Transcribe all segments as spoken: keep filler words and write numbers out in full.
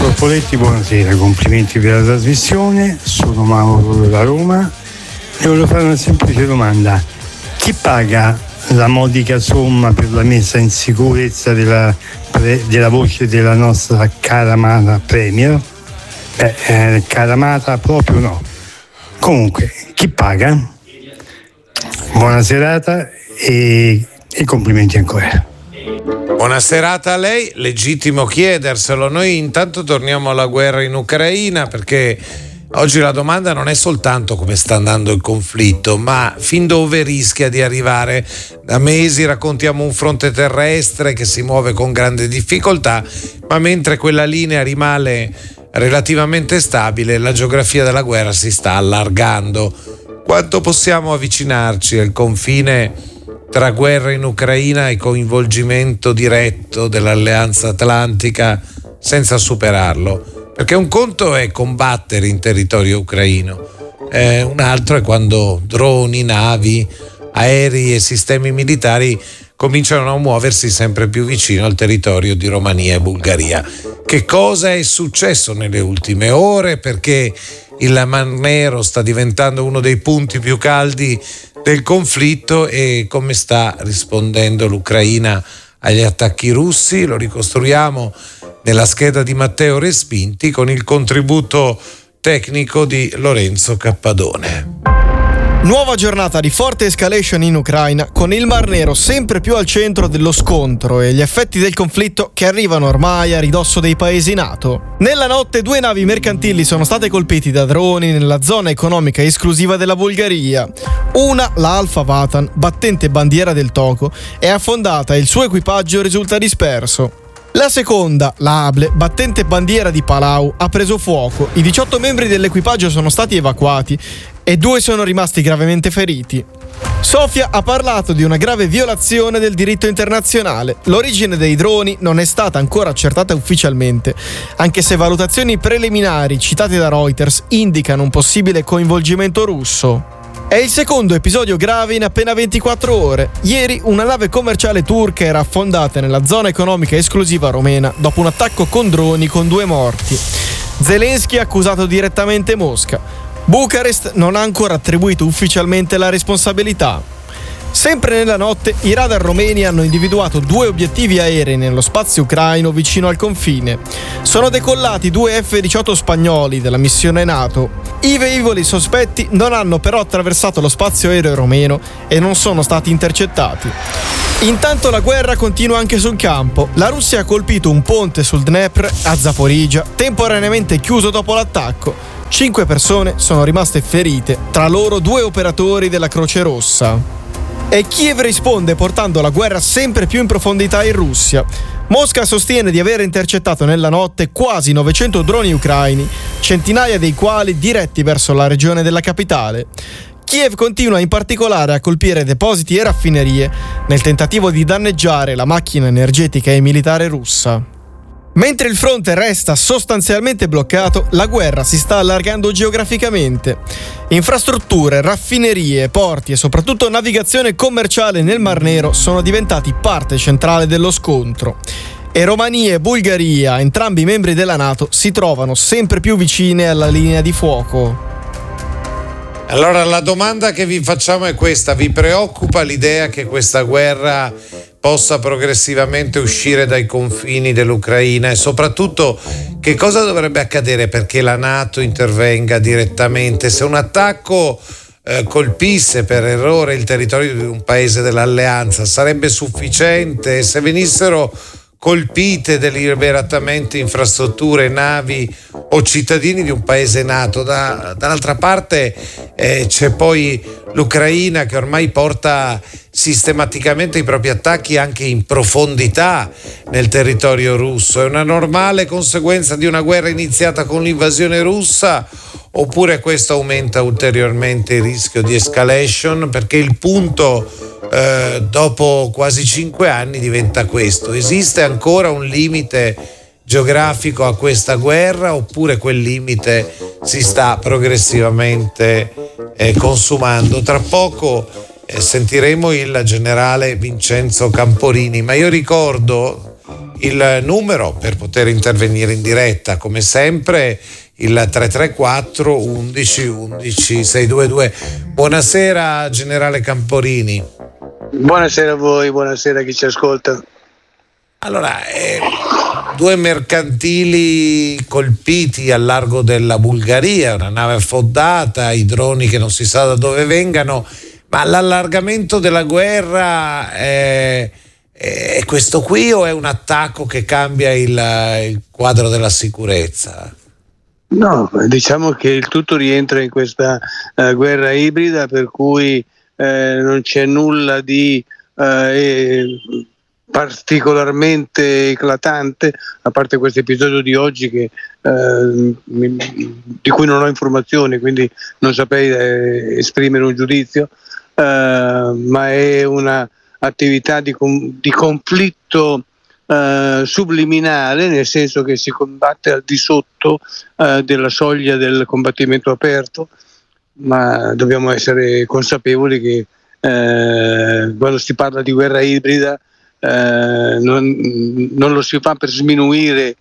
Dottor Poletti, buonasera, complimenti per la trasmissione, sono Mauro della Roma e volevo fare una semplice domanda: chi paga la modica somma per la messa in sicurezza della, della voce della nostra cara amata Premier? Beh, eh, cara amata proprio no. Comunque, chi paga? Buona serata e, e complimenti ancora. Buona serata a lei, legittimo chiederselo. Noi intanto torniamo alla guerra in Ucraina, perché oggi la domanda non è soltanto come sta andando il conflitto, ma fin dove rischia di arrivare. Da mesi raccontiamo un fronte terrestre che si muove con grande difficoltà, ma mentre quella linea rimane relativamente stabile, la geografia della guerra si sta allargando. Quanto possiamo avvicinarci al confine tra guerra in Ucraina e coinvolgimento diretto dell'Alleanza Atlantica senza superarlo? Perché un conto è combattere in territorio ucraino, eh, un altro è quando droni, navi, aerei e sistemi militari cominciano a muoversi sempre più vicino al territorio di Romania e Bulgaria. Che cosa è successo nelle ultime ore? Perché il Mar Nero sta diventando uno dei punti più caldi del conflitto e come sta rispondendo l'Ucraina agli attacchi russi? Lo ricostruiamo nella scheda di Matteo Respinti con il contributo tecnico di Lorenzo Cappadone. Nuova giornata di forte escalation in Ucraina, con il Mar Nero sempre più al centro dello scontro e gli effetti del conflitto che arrivano ormai a ridosso dei paesi NATO. Nella notte due navi mercantili sono state colpite da droni nella zona economica esclusiva della Bulgaria. Una, la Alfa Vatan, battente bandiera del Togo, è affondata e il suo equipaggio risulta disperso. La seconda, la Able, battente bandiera di Palau, ha preso fuoco. I diciotto membri dell'equipaggio sono stati evacuati e due sono rimasti gravemente feriti. Sofia ha parlato di una grave violazione del diritto internazionale. L'origine dei droni non è stata ancora accertata ufficialmente, anche se valutazioni preliminari citate da Reuters indicano un possibile coinvolgimento russo. È il secondo episodio grave in appena ventiquattro ore. Ieri una nave commerciale turca era affondata nella zona economica esclusiva romena dopo un attacco con droni con due morti. Zelensky ha accusato direttamente Mosca. Bucarest non ha ancora attribuito ufficialmente la responsabilità. Sempre nella notte, i radar romeni hanno individuato due obiettivi aerei nello spazio ucraino vicino al confine. Sono decollati due effe diciotto spagnoli della missione NATO. I velivoli sospetti non hanno però attraversato lo spazio aereo romeno e non sono stati intercettati. Intanto la guerra continua anche sul campo. La Russia ha colpito un ponte sul Dnepr a Zaporizhzhia, temporaneamente chiuso dopo l'attacco. Cinque persone sono rimaste ferite, tra loro due operatori della Croce Rossa. E Kiev risponde portando la guerra sempre più in profondità in Russia. Mosca sostiene di aver intercettato nella notte quasi novecento droni ucraini, centinaia dei quali diretti verso la regione della capitale. Kiev continua in particolare a colpire depositi e raffinerie nel tentativo di danneggiare la macchina energetica e militare russa. Mentre il fronte resta sostanzialmente bloccato, la guerra si sta allargando geograficamente. Infrastrutture, raffinerie, porti e soprattutto navigazione commerciale nel Mar Nero sono diventati parte centrale dello scontro. E Romania e Bulgaria, entrambi membri della NATO, si trovano sempre più vicine alla linea di fuoco. Allora la domanda che vi facciamo è questa: vi preoccupa l'idea che questa guerra possa progressivamente uscire dai confini dell'Ucraina e soprattutto che cosa dovrebbe accadere perché la NATO intervenga direttamente? Se un attacco eh, colpisse per errore il territorio di un paese dell'Alleanza, sarebbe sufficiente? Se venissero colpite deliberatamente infrastrutture, navi o cittadini di un paese NATO, da, dall'altra parte eh, c'è poi l'Ucraina che ormai porta sistematicamente i propri attacchi anche in profondità nel territorio russo. È una normale conseguenza di una guerra iniziata con l'invasione russa oppure questo aumenta ulteriormente il rischio di escalation? Perché il punto eh, dopo quasi cinque anni diventa questo: esiste ancora un limite geografico a questa guerra oppure quel limite si sta progressivamente eh, consumando? Tra poco eh, sentiremo il generale Vincenzo Camporini, ma io ricordo il numero per poter intervenire in diretta, come sempre, il tre tre quattro undici undici seicentodue. Buonasera generale Camporini. Buonasera a voi, buonasera a chi ci ascolta. Allora, eh, due mercantili colpiti al largo della Bulgaria, una nave affondata, i droni che non si sa da dove vengano, ma l'allargamento della guerra è, è questo qui o è un attacco che cambia il, il quadro della sicurezza? No, diciamo che il tutto rientra in questa uh, guerra ibrida, per cui eh, non c'è nulla di eh, particolarmente eclatante, a parte questo episodio di oggi che, eh, di cui non ho informazioni, quindi non saprei eh, esprimere un giudizio, eh, ma è una attività di, com- di conflitto eh, subliminale, nel senso che si combatte al di sotto eh, della soglia del combattimento aperto, ma dobbiamo essere consapevoli che eh, quando si parla di guerra ibrida Eh, non, non lo si fa per sminuire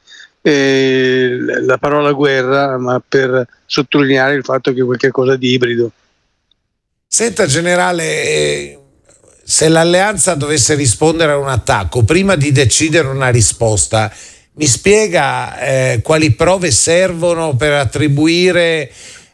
eh, la parola guerra, ma per sottolineare il fatto che è qualcosa di ibrido. Senta generale, eh, se l'alleanza dovesse rispondere a un attacco, prima di decidere una risposta, mi spiega eh, quali prove servono per attribuire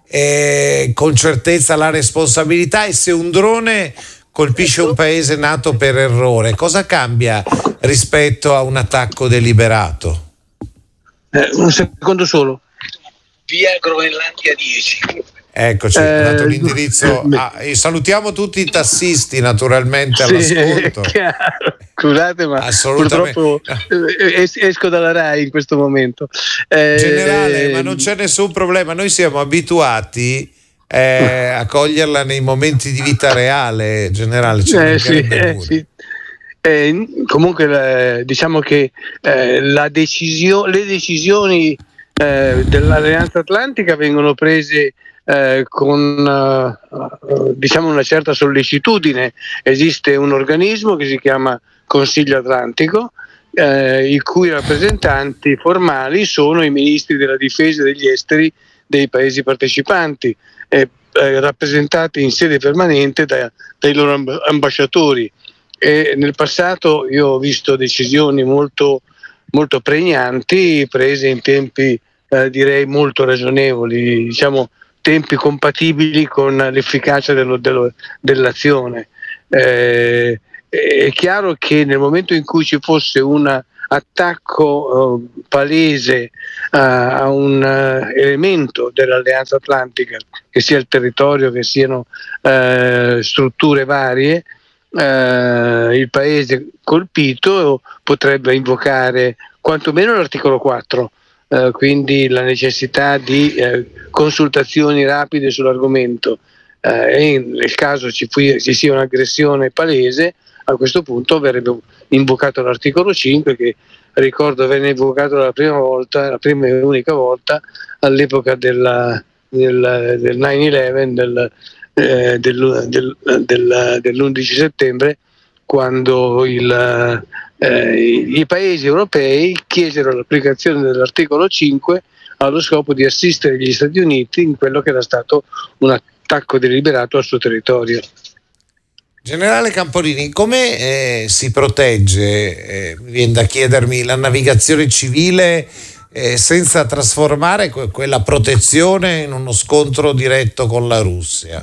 eh, con certezza la responsabilità, e se un drone colpisce un paese nato per errore, cosa cambia rispetto a un attacco deliberato? Eh, un secondo solo. Via Groenlandia dieci. Eccoci, ho Eh, dato l'indirizzo. Ah, e salutiamo tutti i tassisti naturalmente Sì, all'ascolto. chiaro. Scusate, ma Assolutamente. purtroppo eh, es- esco dalla Rai in questo momento. Eh, Generale, eh, ma non c'è nessun problema, noi siamo abituati Eh, a coglierla nei momenti di vita reale, generale. Eh, sì, eh, sì. Eh, comunque eh, diciamo che eh, la decisio- le decisioni eh, dell'Alleanza Atlantica vengono prese eh, con eh, diciamo una certa sollecitudine. Esiste un organismo che si chiama Consiglio Atlantico, eh, i cui rappresentanti formali sono i ministri della difesa e degli esteri dei paesi partecipanti, eh, eh, rappresentati in sede permanente da, dai loro amb- ambasciatori. E nel passato io ho visto decisioni molto, molto pregnanti, prese in tempi eh, direi molto ragionevoli, diciamo tempi compatibili con l'efficacia dello, dello, dell'azione. Eh, è chiaro che nel momento in cui ci fosse un attacco uh, palese uh, a un uh, elemento dell'Alleanza Atlantica, che sia il territorio, che siano uh, strutture varie, uh, il paese colpito potrebbe invocare quantomeno l'articolo quattro, uh, quindi la necessità di uh, consultazioni rapide sull'argomento, uh, e nel caso ci, fu- ci sia un'aggressione palese, a questo punto verrebbe invocato l'articolo cinque, che ricordo venne invocato la prima volta, la prima e unica volta all'epoca della, del, del nove undici, del, eh, del, del, del, dell'undici settembre, quando il, eh, i paesi europei chiesero l'applicazione dell'articolo cinque allo scopo di assistere gli Stati Uniti in quello che era stato un attacco deliberato al suo territorio. Generale Camporini, come eh, si protegge, eh, mi viene da chiedermi, la navigazione civile eh, senza trasformare que- quella protezione in uno scontro diretto con la Russia?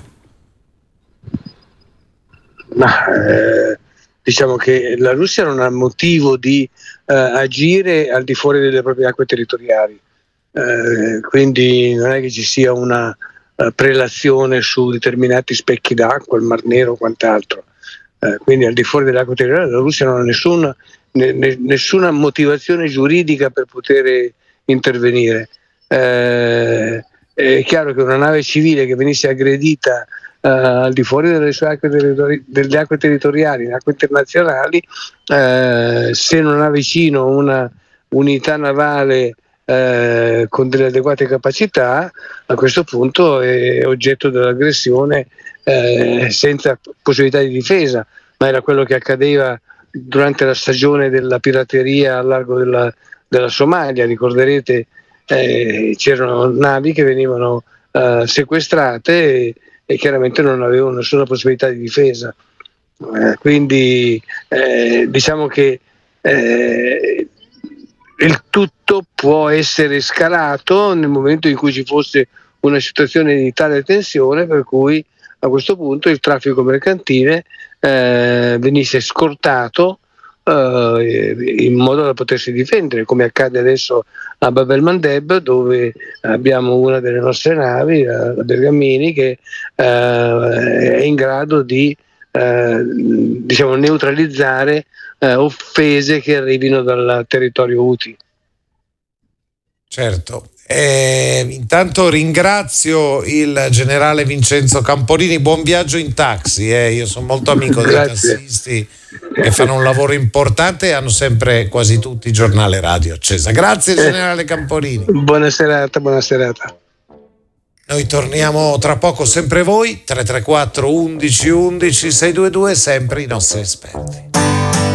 Ma eh, diciamo che la Russia non ha motivo di eh, agire al di fuori delle proprie acque territoriali, eh, quindi non è che ci sia una Uh, prelazione su determinati specchi d'acqua, il Mar Nero o quant'altro, uh, quindi al di fuori dell'acqua territoriale la Russia non ha nessuna, ne, ne, nessuna motivazione giuridica per poter intervenire. Uh, è chiaro che una nave civile che venisse aggredita uh, al di fuori delle sue acque, territori- delle acque territoriali, in acque internazionali, uh, se non ha vicino una unità navale Eh, con delle adeguate capacità, a questo punto è oggetto dell'aggressione eh, senza possibilità di difesa, ma era quello che accadeva durante la stagione della pirateria al largo della, della Somalia, ricorderete, eh, c'erano navi che venivano eh, sequestrate e, e chiaramente non avevano nessuna possibilità di difesa. Eh, quindi eh, diciamo che eh, il tutto può essere scalato nel momento in cui ci fosse una situazione di tale tensione per cui a questo punto il traffico mercantile eh, venisse scortato eh, in modo da potersi difendere, come accade adesso a Bab el-Mandeb, dove abbiamo una delle nostre navi, la, la Bergamini, che eh, è in grado di eh, diciamo neutralizzare eh, offese che arrivino dal territorio Houthi. Certo. Eh, intanto ringrazio il generale Vincenzo Camporini, buon viaggio in taxi, eh. Io sono molto amico dei Grazie. tassisti che fanno un lavoro importante e hanno sempre quasi tutti giornale radio accesa. Grazie generale Camporini. Buona serata, buona serata. Noi torniamo tra poco, sempre voi, tre tre quattro undici undici sei due due, sempre i nostri esperti.